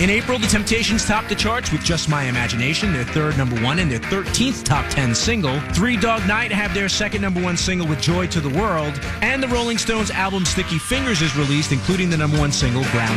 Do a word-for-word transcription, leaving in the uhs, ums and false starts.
In April, the Temptations topped the charts with Just My Imagination, their third number one and their thirteenth top ten single. Three Dog Night have their second number one single with Joy to the World. And the Rolling Stones album Sticky Fingers is released, including the number one single, Ground